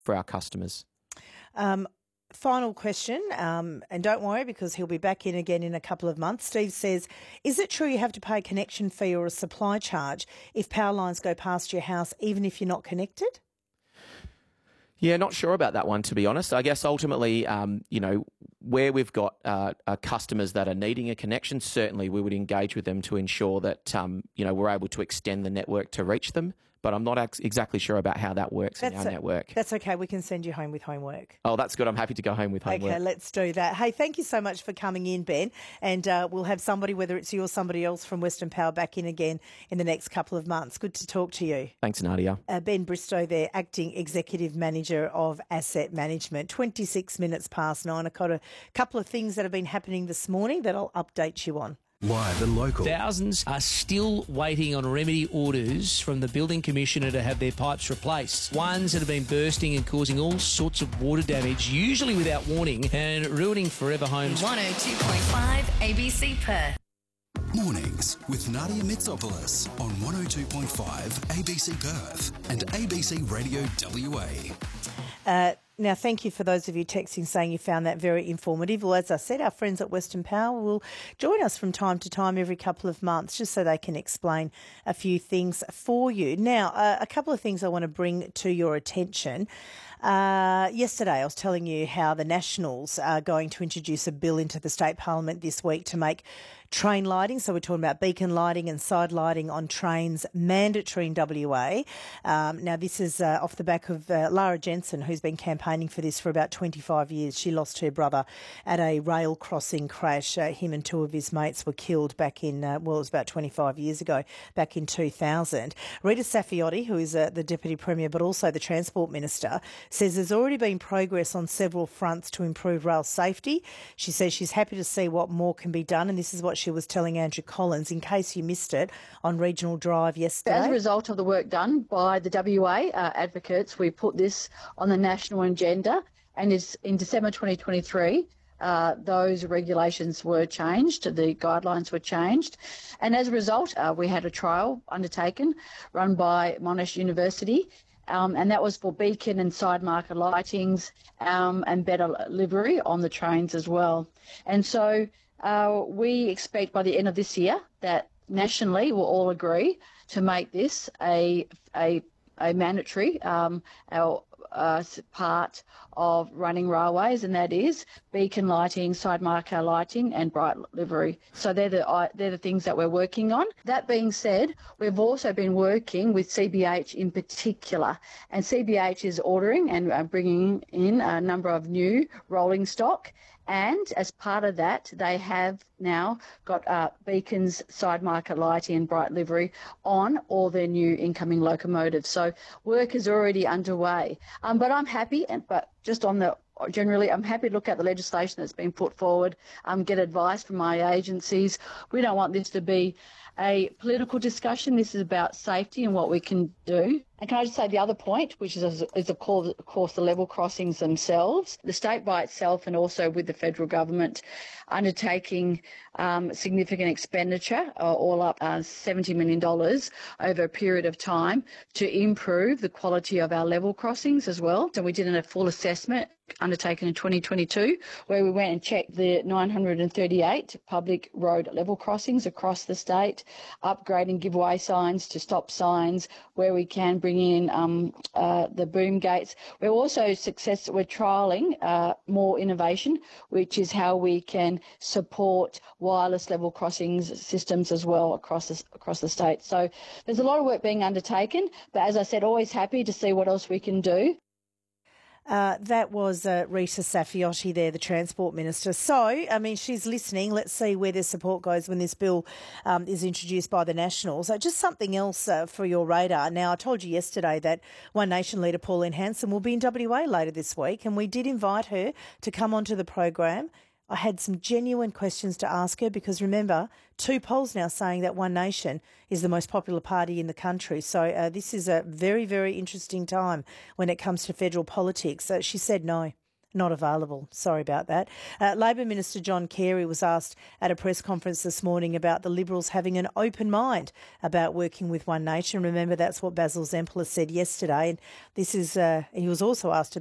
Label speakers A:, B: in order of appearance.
A: for our customers.
B: Final question, and don't worry because he'll be back in again in a couple of months. Steve says, is it true you have to pay a connection fee or a supply charge if power lines go past your house, even if you're not connected?
A: Yeah, not sure about that one, to be honest. I guess ultimately, where we've got customers that are needing a connection, certainly we would engage with them to ensure that, we're able to extend the network to reach them. But I'm not exactly sure about how that works in our network.
B: That's okay. We can send you home with homework.
A: Oh, that's good. I'm happy to go home with homework.
B: Okay, let's do that. Hey, thank you so much for coming in, Ben. And we'll have somebody, whether it's you or somebody else from Western Power, back in again in the next couple of months. Good to talk to you.
A: Thanks, Nadia.
B: Ben Bristow there, Acting Executive Manager of Asset Management. 26 minutes past 9. I've got a couple of things that have been happening this morning that I'll update you on.
C: Live and local.
D: Thousands are still waiting on remedy orders from the Building Commissioner to have their pipes replaced. Ones that have been bursting and causing all sorts of water damage, usually without warning, and ruining forever homes.
E: 102.5 ABC Perth.
C: Mornings with Nadia Mitsopoulos on 102.5 ABC Perth and ABC Radio WA.
B: Now, thank you for those of you texting saying you found that very informative. Well, as I said, our friends at Western Power will join us from time to time every couple of months just so they can explain a few things for you. Now, a couple of things I want to bring to your attention. Yesterday, I was telling you how the Nationals are going to introduce a bill into the State Parliament this week to make train lighting, so we're talking about beacon lighting and side lighting on trains, mandatory in WA. Now, this is off the back of Lara Jensen, who's been campaigning for this for about 25 years. She lost her brother at a rail crossing crash. Him and two of his mates were killed back in, it was about 25 years ago, back in 2000. Rita Saffioti, who is the Deputy Premier but also the Transport Minister, says there's already been progress on several fronts to improve rail safety. She says she's happy to see what more can be done, and this is what she was telling Andrew Collins, in case you missed it, on Regional Drive yesterday.
F: As a result of the work done by the WA advocates, we put this on the national agenda, and in December 2023, those regulations were changed, the guidelines were changed, and as a result, we had a trial undertaken, run by Monash University, and that was for beacon and side marker lightings and better livery on the trains as well. And so we expect by the end of this year that nationally we'll all agree to make this a mandatory part of running railways, and that is beacon lighting, side marker lighting and bright livery. So they're the things that we're working on. That being said, we've also been working with CBH in particular, and CBH is ordering and bringing in a number of new rolling stock. And as part of that, they have now got beacons, side marker lighting and bright livery on all their new incoming locomotives. So work is already underway. But I'm happy, generally, I'm happy to look at the legislation that's been put forward, get advice from my agencies. We don't want this to be a political discussion. This is about safety and what we can do. And can I just say the other point, which is of course the level crossings themselves. The state by itself and also with the federal government undertaking significant expenditure, all up $70 million over a period of time to improve the quality of our level crossings as well. So we did a full assessment undertaken in 2022 where we went and checked the 938 public road level crossings across the state, upgrading giveaway signs to stop signs where we can bring in the boom gates. We're also we're trialling more innovation, which is how we can support wireless level crossings systems as well across the state. So there's a lot of work being undertaken, but as I said, always happy to see what else we can do.
B: That was Rita Saffioti there, the Transport Minister. So, I mean, she's listening. Let's see where their support goes when this bill is introduced by the Nationals. Just something else for your radar. Now, I told you yesterday that One Nation leader Pauline Hanson will be in WA later this week, and we did invite her to come onto the program. I had some genuine questions to ask her because, remember, 2 polls now saying that One Nation is the most popular party in the country. So this is a very, very interesting time when it comes to federal politics. She said no. Not available. Sorry about that. Labor Minister John Carey was asked at a press conference this morning about the Liberals having an open mind about working with One Nation. Remember, that's what Basil Zempilas said yesterday. And this is he was also asked